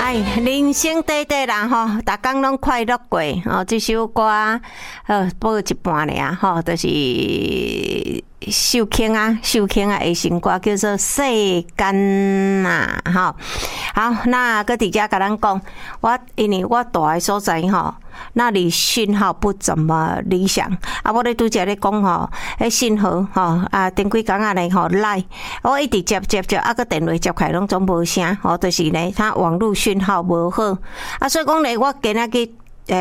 哎，人生短短啦吼，大家拢快乐过哦。这首歌播一半尔吼，就是秀卿啊的新歌叫做《世间》呐吼。好，那搁伫遮甲咱讲，因为我住的所在吼，那里讯号不怎么理想。啊，我咧拄则咧讲吼，迄信号吼啊，顶几工仔咧吼来，我一直接，啊个电话接开拢总无声，吼，就是咧，它网络讯号无好。啊，所以讲咧，我今仔日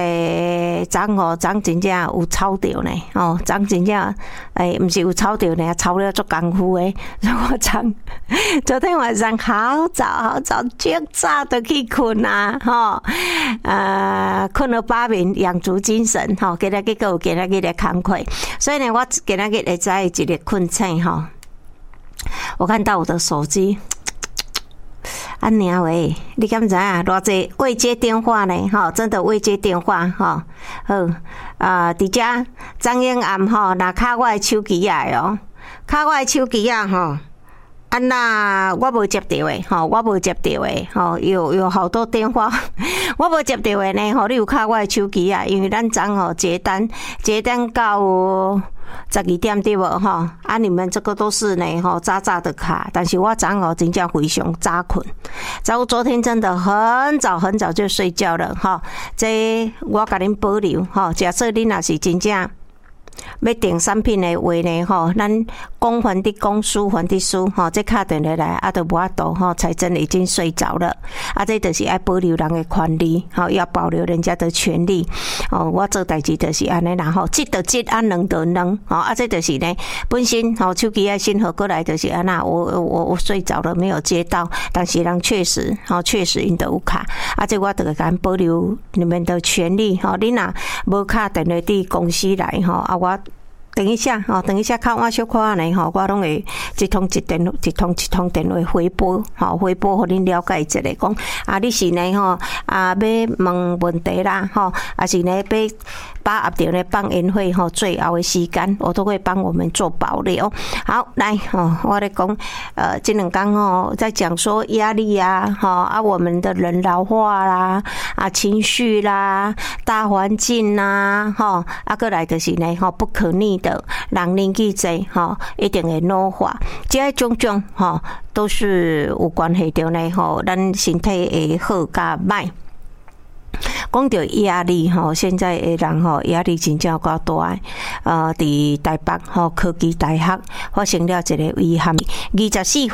昨真正有吵着呢，哦，昨真正毋是有吵着呢，吵了足功夫诶。所以我昨天晚上好早就早去困啊，吼，困了8眠，养足精神，吼，今仔日有今仔日的工课，所以呢，我今仔日会在一个困醒吼，我看到我的手机。安娘喂，你敢知啊？偌济未接电话呢？吼，真的未接电话吼。好伫遮张英暗吼，若卡我的手机啊哦，卡我的手机啊吼。那我无接到诶，吼，我无接到诶，吼，有好多电话，我无接到诶呢，吼，你有卡我的手机啊？因为咱昨吼接单到12点对无吼？啊，你们这个都是呢吼早的卡，但是我昨吼真正非常早困，昨天真的很早就睡觉了吼。这我甲恁保留吼，假设恁若是真正要订产品的话呢，吼，咱公还的公，私还的私，吼，这敲电话来，啊，都无法度，吼，财政已经睡着了，啊，这就是要保留人的权利，吼，要保留人家的权利，哦，我做代志就是安尼啦，吼，一就一，啊，两就两，吼，啊，这就是呢，本身吼手机的信号过来就是安那，我睡着了没有接到，但是人确实因都有卡，啊，这我就甲保留你们的权利，吼，你若无敲电话伫公司来，吼，啊，我等一下，看我小可呢，吼，我拢会一通电话回拨，吼，回拨互恁了解一下，讲啊，你是呢，吼，啊，要问问题啦，吼，啊是呢，要把握到呢放烟火吼最后的时间，我都会帮我们做保留。好，来吼，我咧讲，这两天吼在讲说压力啊，吼啊，我们的人老化啦，啊，情绪啦，大环境啦，吼啊，过来就是呢，吼不可逆的，人年纪侪吼一定会老化，这种吼都是有关系到呢，吼咱身体会好甲歹。讲到压力吼，现在的人吼压力真正够大。伫台北吼科技大学发生了一个遗憾，24